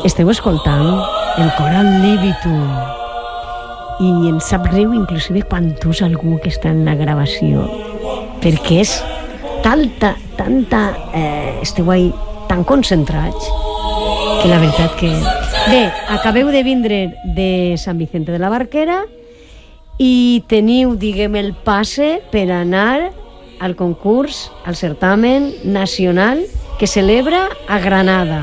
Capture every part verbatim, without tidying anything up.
Esteu escoltant el coral Libitum i em sap greu inclusive quan tus algú que està en la gravació, perquè és tanta, tanta eh, esteu ahí tan concentrats que la veritat que... Bé, acabeu de vindre de Sant Vicente de la Barquera i teniu, diguem, el passe per anar al concurs, al certamen nacional que celebra a Granada.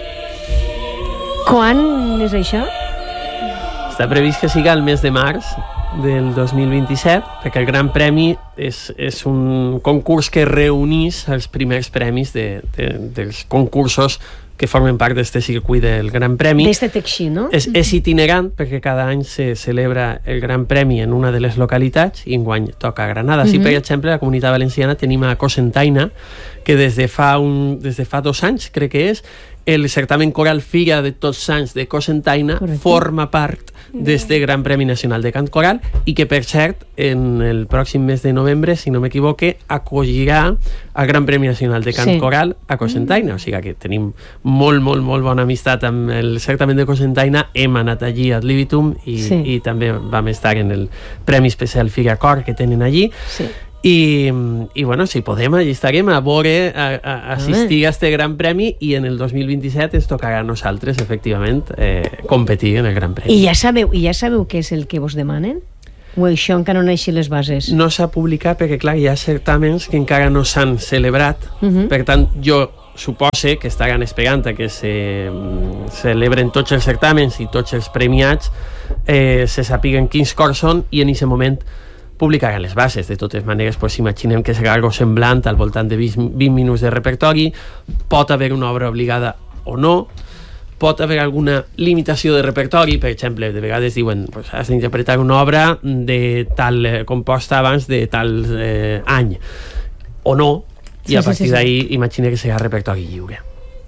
Quan és això? Està previst que siga el mes de març del dos mil vint-i-set, perquè el Gran Premi és, és un concurs que reunís els primers premis de, de, dels concursos que formen part d'este circuit del Gran Premi. D'este Texí, no? És, és itinerant, perquè cada any se celebra el Gran Premi en una de les localitats, i enguany toca a Granada. Sí, uh-huh. Per exemple, a la Comunitat Valenciana tenim a Cocentaina, que des de fa, un, des de fa dos anys, crec que és, el certamen coral Fira de Tots Sants de Cocentaina Correcte. Forma part d'este Gran Premi Nacional de Cant Coral i que, per cert, en el pròxim mes de novembre, si no m'equivoque, acollirà el Gran Premi Nacional de Cant sí. Coral a Cocentaina. O sigui que tenim molt, molt, molt bona amistat amb el certamen de Cocentaina. Hem anat allí al Libitum i, sí. i també vam estar en el Premi Especial Fira Cor que tenen allí. Sí. I, i bueno, si podem, allà estarem a veure, a, a assistir a este Gran Premi, i en el dos mil vint-i-set ens tocarà a nosaltres, efectivament, eh, competir en el Gran Premi. I ja sabeu, i ja sabeu què és el que vos demanen? O això encara no n'eixi les bases? No s'ha publicat perquè, clar, hi ha certàmens que encara no s'han celebrat. Uh-huh. Per tant, jo supose que estaran esperant a que se celebren tots els certàmens i tots els premiats, eh, se sàpiguen quins cors són, i en aquest moment publicaran les bases. De totes maneres, pues, imaginem que serà algo semblant, al voltant de vint minuts de repertori. Pot haver una obra obligada o no, pot haver alguna limitació de repertori. Per exemple, de vegades diuen, pues, has d'interpretar una obra de tal, eh, composta abans de tal eh, any, o no, i sí, a partir sí, sí, d'ahí sí. Imagina que serà repertori lliure.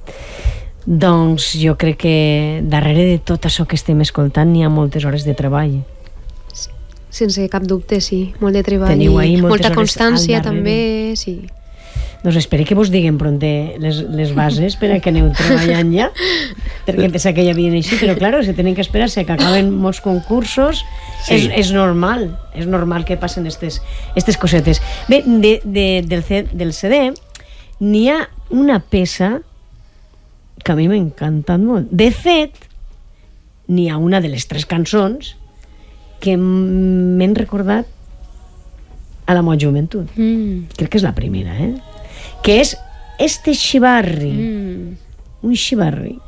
Doncs jo crec que darrere de tot això que estem escoltant n'hi ha moltes hores de treball. Sense cap dubte, sí. Molt de treball. Teniu ahí molta constància, també, sí. Doncs espero que vos diguen pronte les, les bases per a que aneu treballant ja, perquè pensava que ja havien així, però clar, se tenen que esperar-se que acaben molts concursos. Sí. És, és normal, és normal que passen estes, estes cosetes. Bé, de, de, del, C, del C D n'hi ha una peça que a mi m'ha encantat molt. De fet, n'hi ha una de les tres cançons que m'hem recordat a la meva joventut. Mm. Crec que és la primera, eh? Que és este xivarri. Mm. Un xivarri